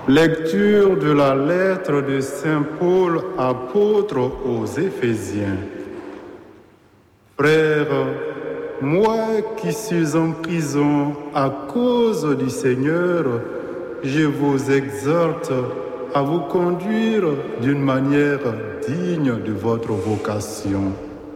Lecture de la lettre de Saint Paul, apôtre aux Éphésiens. Frères, moi qui suis en prison à cause du Seigneur, je vous exhorte à vous conduire d'une manière digne de votre vocation.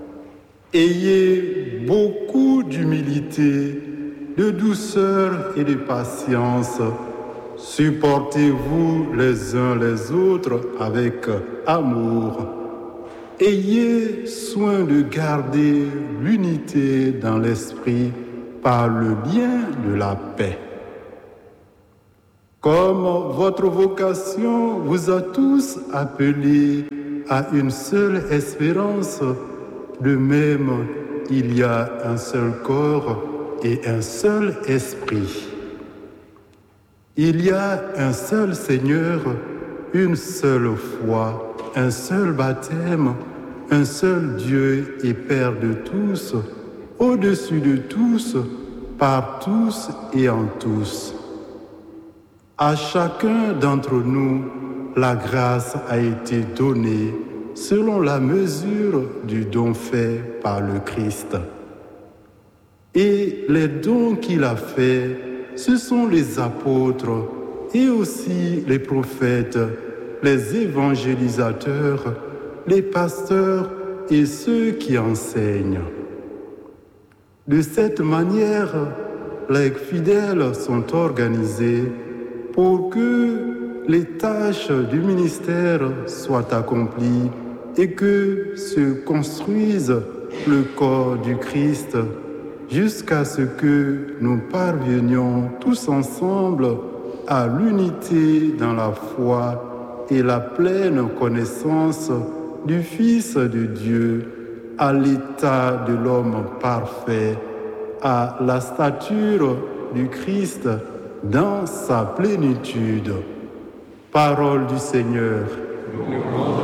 Ayez beaucoup d'humilité, de douceur et de patience. Supportez-vous les uns les autres avec amour. Ayez soin de garder l'unité dans l'esprit par le lien de la paix. Comme votre vocation vous a tous appelés à une seule espérance, de même, il y a un seul corps et un seul esprit. Il y a un seul Seigneur, une seule foi, un seul baptême, un seul Dieu et Père de tous, au-dessus de tous, par tous et en tous. À chacun d'entre nous, la grâce a été donnée selon la mesure du don fait par le Christ. Et les dons qu'il a faits, ce sont les apôtres et aussi les prophètes, les évangélisateurs, les pasteurs et ceux qui enseignent. De cette manière, les fidèles sont organisés pour que les tâches du ministère soient accomplies et que se construise le corps du Christ jusqu'à ce que nous parvenions tous ensemble à l'unité dans la foi et la pleine connaissance du Fils de Dieu, à l'état de l'homme parfait, à la stature du Christ dans sa plénitude. Parole du Seigneur.